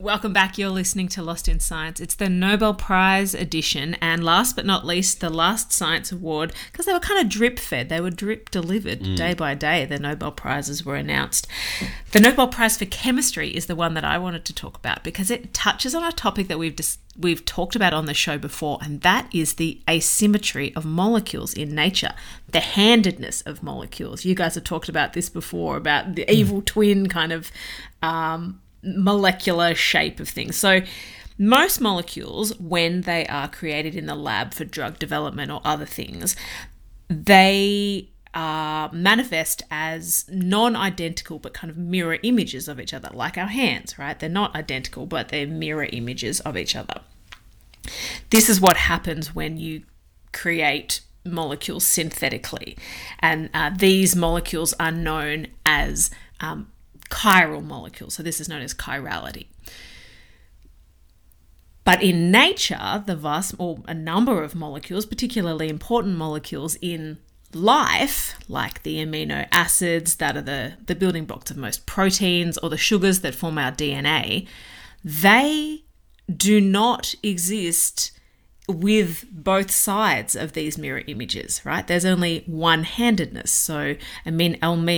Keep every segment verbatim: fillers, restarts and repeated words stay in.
Welcome back. You're listening to Lost in Science. It's the Nobel Prize edition, and last but not least, the last science award, because they were kind of drip fed. They were drip delivered mm. day by day. The Nobel Prizes were announced. The Nobel Prize for Chemistry is the one that I wanted to talk about because it touches on a topic that we've dis- we've talked about on the show before, and that is the asymmetry of molecules in nature, the handedness of molecules. You guys have talked about this before, about the evil mm. twin kind of um, molecular shape of things. So most molecules, when they are created in the lab for drug development or other things, they are manifest as non-identical but kind of mirror images of each other, like our hands, right? They're not identical, but they're mirror images of each other. This is what happens when you create molecules synthetically. And uh, these molecules are known as um, chiral molecules. So this is known as chirality. But in nature, the vast, or a number of molecules, particularly important molecules in life, like the amino acids that are the, the building blocks of most proteins, or the sugars that form our D N A, they do not exist with both sides of these mirror images, right? There's only one-handedness. So amino,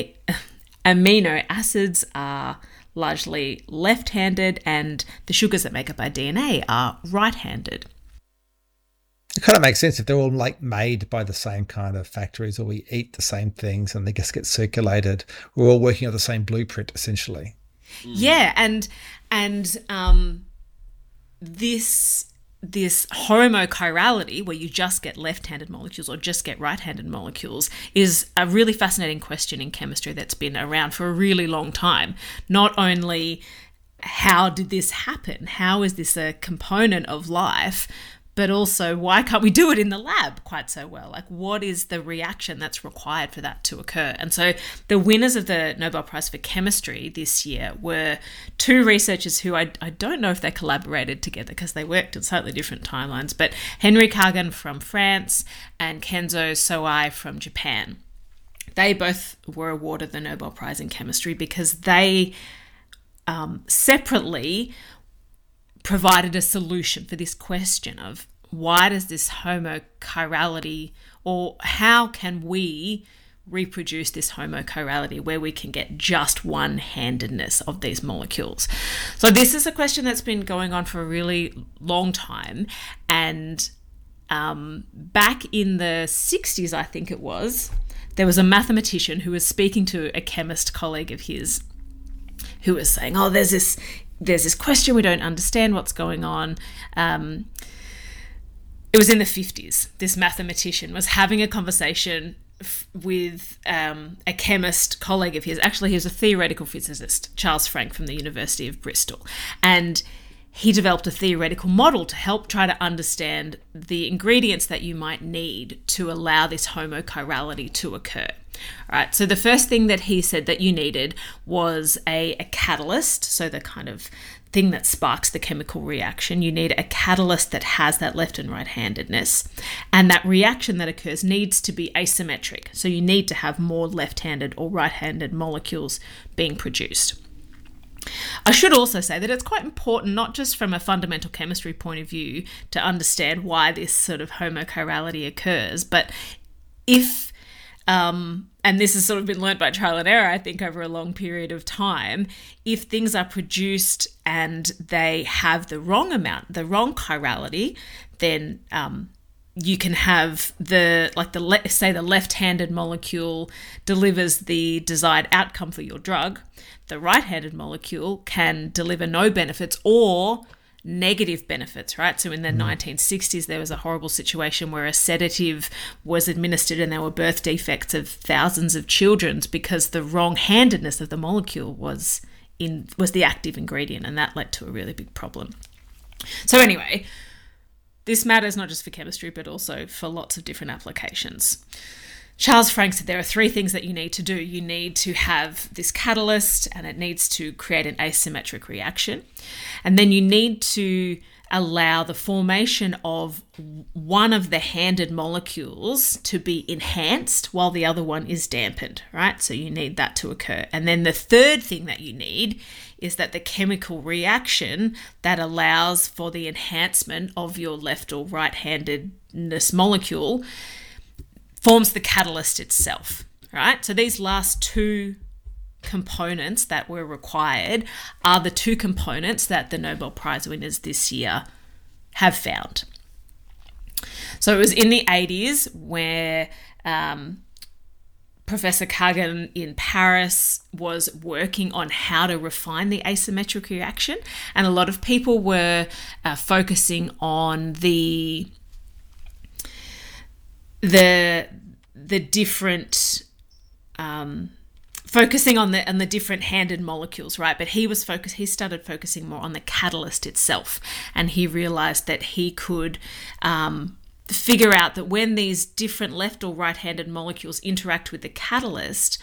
amino acids are largely left-handed, and the sugars that make up our D N A are right-handed. It kind of makes sense if they're all like made by the same kind of factories, or we eat the same things and they just get circulated. We're all working on the same blueprint, essentially. Yeah, and and um, this this homochirality, where you just get left-handed molecules or just get right-handed molecules, is a really fascinating question in chemistry that's been around for a really long time. Not only how did this happen? How is this a component of life? But also, why can't we do it in the lab quite so well? Like, what is the reaction that's required for that to occur? And so the winners of the Nobel Prize for Chemistry this year were two researchers who I, I don't know if they collaborated together because they worked in slightly different timelines, but Henry Kagan from France and Kenzo Sawai from Japan. They both were awarded the Nobel Prize in Chemistry because they um, separately provided a solution for this question of why does this homochirality, or how can we reproduce this homochirality where we can get just one-handedness of these molecules? So this is a question that's been going on for a really long time, and um, back in the sixties, I think it was, there was a mathematician who was speaking to a chemist colleague of his who was saying, oh, there's this There's this question, we don't understand what's going on. Um, it was in the fifties. This mathematician was having a conversation f- with um, a chemist colleague of his. Actually, he was a theoretical physicist, Charles Frank from the University of Bristol. And he developed a theoretical model to help try to understand the ingredients that you might need to allow this homochirality to occur. All right, so the first thing that he said that you needed was a, a catalyst, so the kind of thing that sparks the chemical reaction. You need a catalyst that has that left and right-handedness, and that reaction that occurs needs to be asymmetric, so you need to have more left-handed or right-handed molecules being produced. I should also say that it's quite important, not just from a fundamental chemistry point of view, to understand why this sort of homochirality occurs, but if Um, and this has sort of been learnt by trial and error, I think, over a long period of time. If things are produced and they have the wrong amount, the wrong chirality, then um, you can have the, like the, le- say the left-handed molecule delivers the desired outcome for your drug. The right-handed molecule can deliver no benefits or negative benefits, right? So in the mm. nineteen sixties, there was a horrible situation where a sedative was administered and there were birth defects of thousands of children because the wrong-handedness of the molecule was in was the active ingredient, and that led to a really big problem. So anyway, this matters not just for chemistry, but also for lots of different applications. Charles Frank said there are three things that you need to do. You need to have this catalyst, and it needs to create an asymmetric reaction. And then you need to allow the formation of one of the handed molecules to be enhanced while the other one is dampened, right? So you need that to occur. And then the third thing that you need is that the chemical reaction that allows for the enhancement of your left or right-handedness molecule forms the catalyst itself, right? So these last two components that were required are the two components that the Nobel Prize winners this year have found. So it was in the eighties where um, Professor Kagan in Paris was working on how to refine the asymmetric reaction, and a lot of people were uh, focusing on the the the different um, focusing on the on the different handed molecules, right? But he was focused. He started focusing more on the catalyst itself, and he realized that he could um, figure out that when these different left or right-handed molecules interact with the catalyst,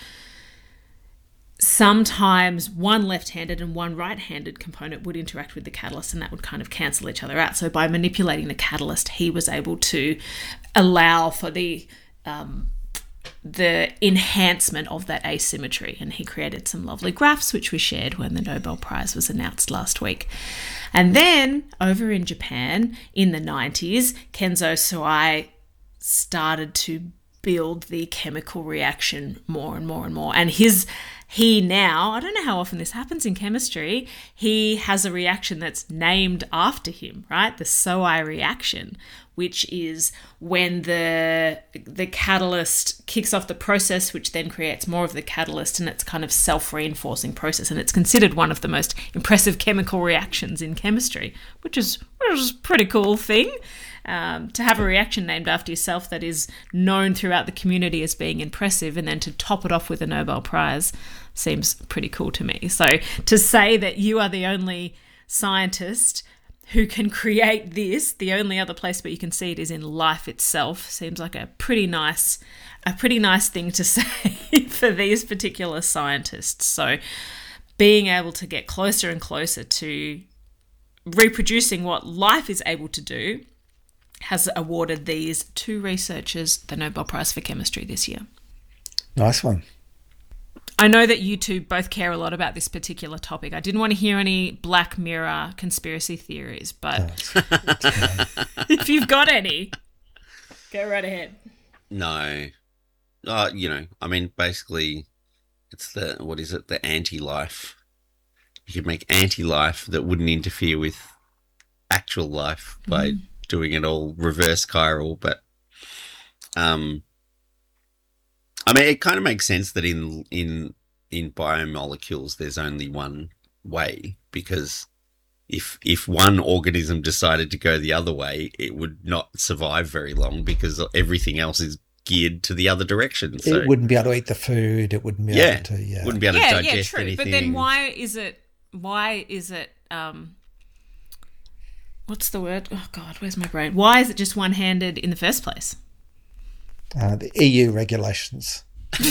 sometimes one left-handed and one right-handed component would interact with the catalyst, and that would kind of cancel each other out. So by manipulating the catalyst, he was able to allow for the um, the enhancement of that asymmetry, and he created some lovely graphs which we shared when the Nobel Prize was announced last week. And then over in Japan in the nineties, Kenzo Suai started to build the chemical reaction more and more and more, and his he now, I don't know how often this happens in chemistry, he has a reaction that's named after him, right? The Suai reaction, which is when the the catalyst kicks off the process, which then creates more of the catalyst, and it's kind of self-reinforcing process. And it's considered one of the most impressive chemical reactions in chemistry, which is, which is a pretty cool thing. Um, to have a reaction named after yourself that is known throughout the community as being impressive, and then to top it off with a Nobel Prize seems pretty cool to me. So to say that you are the only scientist who can create this, the only other place where you can see it is in life itself, seems like a pretty nice, a pretty nice thing to say for these particular scientists. So being able to get closer and closer to reproducing what life is able to do has awarded these two researchers the Nobel Prize for Chemistry this year. Nice one. I know that you two both care a lot about this particular topic. I didn't want to hear any Black Mirror conspiracy theories, but oh, if you've got any, go right ahead. No. Uh, you know, I mean, basically, it's the, what is it, the anti-life. You could make anti-life that wouldn't interfere with actual life by... Mm. doing it all reverse chiral, but um, I mean, it kind of makes sense that in in in biomolecules there's only one way, because if if one organism decided to go the other way, it would not survive very long because everything else is geared to the other direction. So it wouldn't be able to eat the food. It wouldn't be yeah, able to yeah, wouldn't be able yeah, to digest yeah, true. anything. But then why is it? Why is it? Um, What's the word? Oh, God, where's my brain? Why is it just one-handed in the first place? Uh, the E U regulations.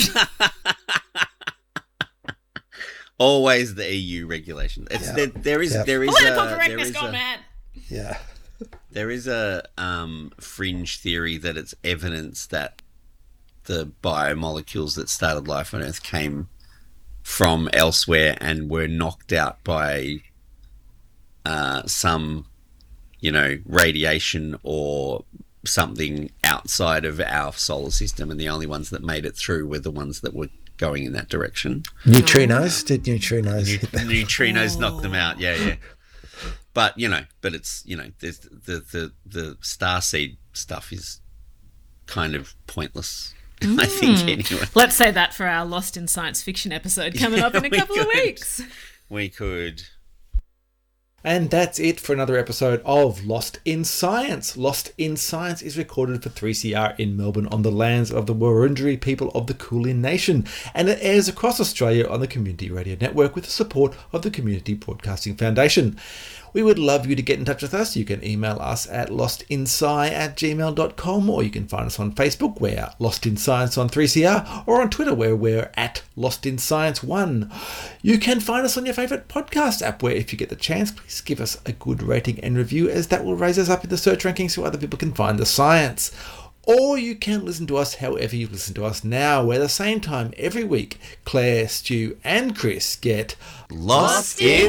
Always the E U regulations. It's, yeah. there, there is, yep. there is, Political a, correctness there is gone a, mad. Yeah. There is a um, fringe theory that it's evidence that the biomolecules that started life on Earth came from elsewhere and were knocked out by uh, some... you know, radiation or something outside of our solar system, and the only ones that made it through were the ones that were going in that direction. Neutrinos? Did neutrinos Ne- hit them? Neutrinos oh. knocked them out, yeah, yeah. But, you know, but it's, you know, there's the, the, the starseed stuff is kind of pointless, mm. I think, anyway. Let's say that for our Lost in Science Fiction episode coming yeah, up in a couple could. of weeks. We could... And that's it for another episode of Lost in Science. Lost in Science is recorded for three C R in Melbourne on the lands of the Wurundjeri people of the Kulin Nation, and it airs across Australia on the Community Radio Network with the support of the Community Broadcasting Foundation. We would love you to get in touch with us. You can email us at lostinsci at gmail dot com, or you can find us on Facebook, we're Lost in Science on three C R, or on Twitter, where we're at Lost in Science one. You can find us on your favourite podcast app, where if you get the chance, please give us a good rating and review, as that will raise us up in the search rankings so other people can find the science. Or you can listen to us however you listen to us now, where at the same time every week, Claire, Stu and Chris get Lost in